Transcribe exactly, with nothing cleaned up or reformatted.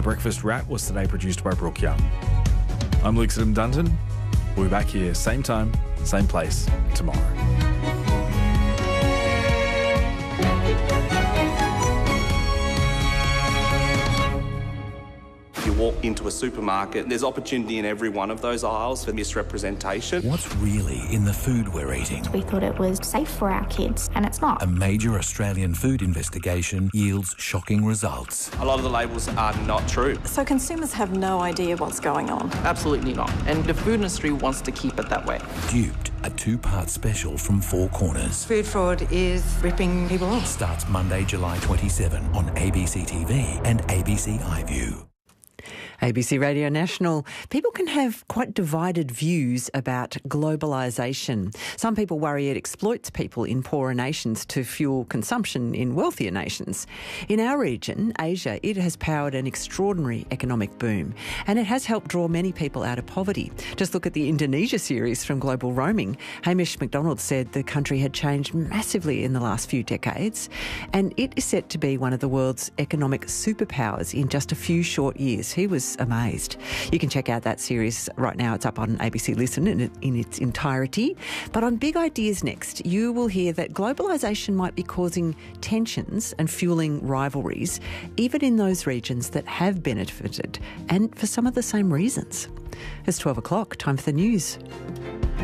The Breakfast Wrap was today produced by Brooke Young. I'm Luke Dunton. We'll be back here same time, same place tomorrow. You walk into a supermarket, there's opportunity in every one of those aisles for misrepresentation. What's really in the food we're eating? We thought it was safe for our kids, and it's not. A major Australian food investigation yields shocking results. A lot of the labels are not true. So consumers have no idea what's going on? Absolutely not. And the food industry wants to keep it that way. Duped, a two-part special from Four Corners. Food fraud is ripping people off. Starts Monday, July twenty-seventh on A B C T V and A B C iView. A B C Radio National. People can have quite divided views about globalisation. Some people worry it exploits people in poorer nations to fuel consumption in wealthier nations. In our region, Asia, it has powered an extraordinary economic boom, and it has helped draw many people out of poverty. Just look at the Indonesia series from Global Roaming. Hamish McDonald said the country had changed massively in the last few decades, and it is set to be one of the world's economic superpowers in just a few short years. He was amazed. You can check out that series right now. It's up on A B C Listen in, in its entirety. But on Big Ideas Next, you will hear that globalisation might be causing tensions and fueling rivalries, even in those regions that have benefited, and for some of the same reasons. It's twelve o'clock, time for the news.